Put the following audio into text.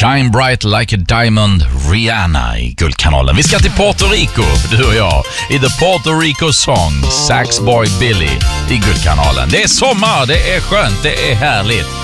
Shine Bright Like a Diamond, Rihanna i Guldkanalen. Vi ska till Puerto Rico, du och jag, i The Puerto Rico Song, Saxboy Billy i Guldkanalen. Det är sommar, det är skönt, det är härligt.